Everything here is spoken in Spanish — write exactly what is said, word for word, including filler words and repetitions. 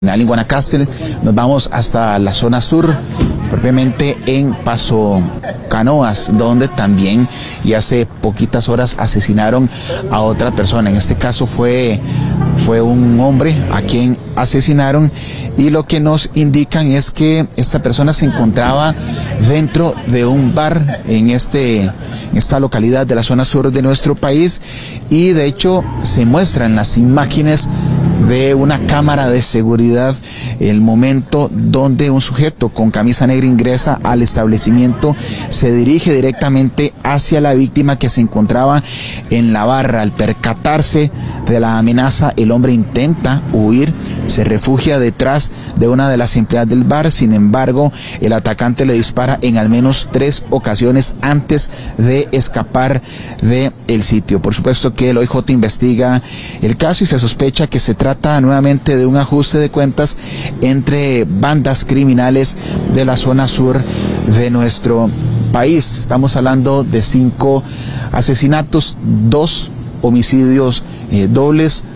En Guanacaste nos vamos hasta la zona sur, propiamente en Paso Canoas, donde también y hace poquitas horas asesinaron a otra persona. En este caso fue, fue un hombre a quien asesinaron, y lo que nos indican es que esta persona se encontraba dentro de un bar en, este, en esta localidad de la zona sur de nuestro país, y de hecho se muestran las imágenes de una cámara de seguridad el momento donde un sujeto con camisa negra ingresa al establecimiento, se dirige directamente hacia la víctima que se encontraba en la barra. Al percatarse de la amenaza, el hombre intenta huir, se refugia detrás de una de las empleadas del bar. Sin embargo, el atacante le dispara en al menos tres ocasiones antes de escapar del sitio. Por supuesto que el O I J investiga el caso y se sospecha que se trata nuevamente de un ajuste de cuentas entre bandas criminales de la zona sur de nuestro país. Estamos hablando de cinco asesinatos, dos homicidios eh, dobles,